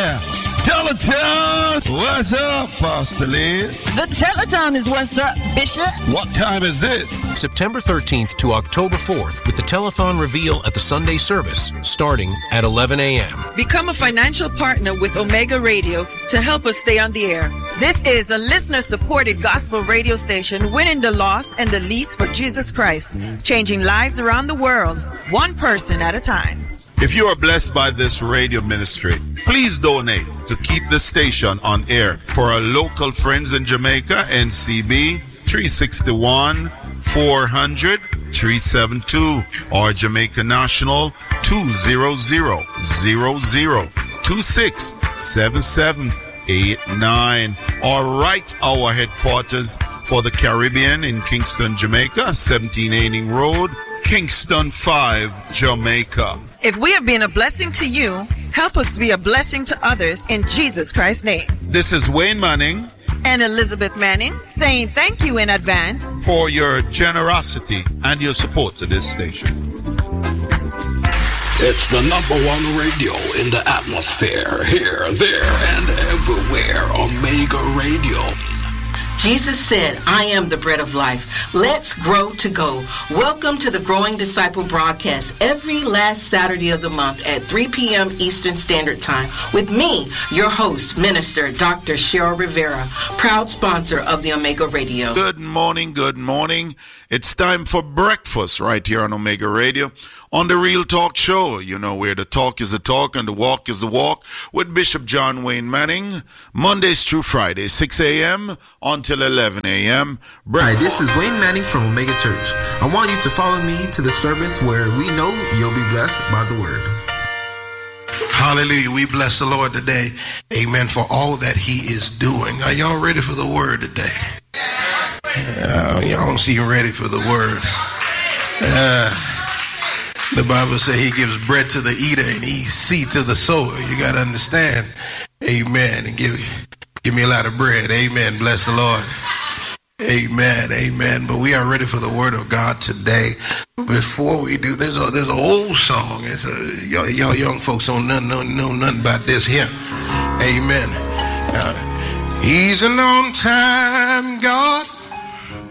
Yeah. Telethon! What's up, Pastor Lee? The Telethon is what's up, Bishop. What time is this? September 13th to October 4th with the Telethon reveal at the Sunday service starting at 11 a.m. Become a financial partner with Omega Radio to help us stay on the air. This is a listener-supported gospel radio station winning the lost and the least for Jesus Christ, changing lives around the world, one person at a time. If you are blessed by this radio ministry, please donate to keep the station on air for our local friends in Jamaica, NCB 361 400 372 or Jamaica National 200 267789 or write our headquarters for the Caribbean in Kingston, Jamaica, 17 Aining Road, Kingston 5, Jamaica. If we have been a blessing to you, help us be a blessing to others in Jesus Christ's name. This is Wayne Manning and Elizabeth Manning saying thank you in advance for your generosity and your support to this station. It's the #1 radio in the atmosphere, here, there, and everywhere. Omega Radio. Jesus said, I am the bread of life. Let's grow to go. Welcome to the Growing Disciple broadcast every last Saturday of the month at 3 p.m. Eastern Standard Time with me, your host, Minister Dr. Cheryl Rivera, proud sponsor of the Omega Radio. Good morning, good morning. It's time for breakfast right here on Omega Radio on the Real Talk Show. You know, where the talk is the talk and the walk is the walk with Bishop John Wayne Manning, Mondays through Fridays, 6 a.m. until 11 a.m. Hi, this is Wayne Manning from Omega Church. I want you to follow me to the service where we know you'll be blessed by the word. Hallelujah. We bless the Lord today. Amen. For all that he is doing. Are y'all ready for the word today? Y'all don't seem ready for the word. The Bible says he gives bread to the eater and he seed to the sower. You got to understand. Amen. And give me a lot of bread. Amen. Bless the Lord. Amen. Amen. But we are ready for the word of God today. Before we do, there's an old song. It's y'all young folks don't know nothing about this here. Amen. He's an on-time God.